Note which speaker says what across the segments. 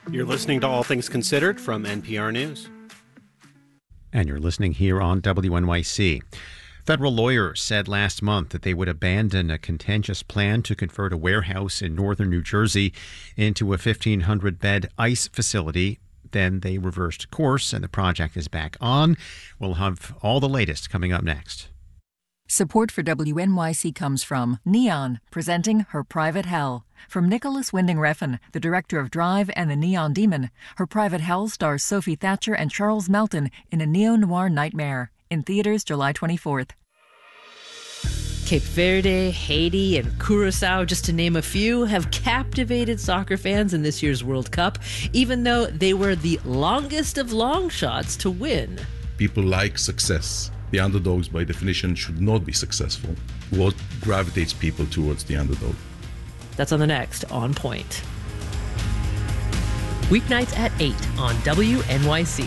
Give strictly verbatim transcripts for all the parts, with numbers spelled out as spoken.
Speaker 1: You're listening to All Things Considered from N P R News.
Speaker 2: And you're listening here on W N Y C. Federal lawyers said last month that they would abandon a contentious plan to convert a warehouse in northern New Jersey into a fifteen hundred bed ICE facility. Then they reversed course and the project is back on. We'll have all the latest coming up next.
Speaker 3: Support for W N Y C comes from Neon, presenting Her Private Hell. From Nicholas Winding Refn, the director of Drive and The Neon Demon, Her Private Hell stars Sophie Thatcher and Charles Melton in a neo-noir nightmare. In theaters July twenty-fourth.
Speaker 4: Cape Verde, Haiti, and Curacao, just to name a few, have captivated soccer fans in this year's World Cup, even though they were the longest of long shots to win.
Speaker 5: People like success. The underdogs, by definition, should not be successful. What gravitates people towards the underdog?
Speaker 4: That's on the next On Point. Weeknights at eight on W N Y C.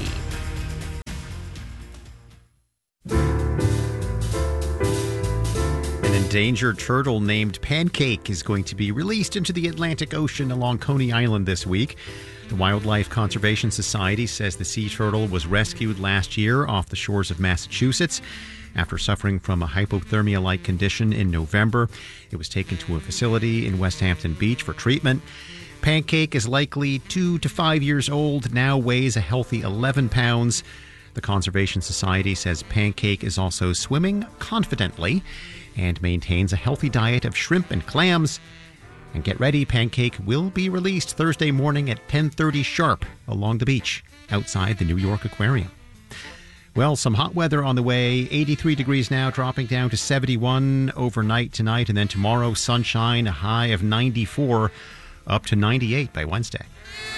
Speaker 2: An endangered turtle named Pancake is going to be released into the Atlantic Ocean along Coney Island this week. The Wildlife Conservation Society says the sea turtle was rescued last year off the shores of Massachusetts after suffering from a hypothermia-like condition in November. It was taken to a facility in West Hampton Beach for treatment. Pancake is likely two to five years old, now weighs a healthy eleven pounds. The Conservation Society says Pancake is also swimming confidently and maintains a healthy diet of shrimp and clams. And get ready, Pancake will be released Thursday morning at ten thirty sharp along the beach outside the New York Aquarium. Well, some hot weather on the way. eighty-three degrees now, dropping down to seventy-one overnight tonight. And then tomorrow, sunshine, a high of ninety-four, up to ninety-eight by Wednesday.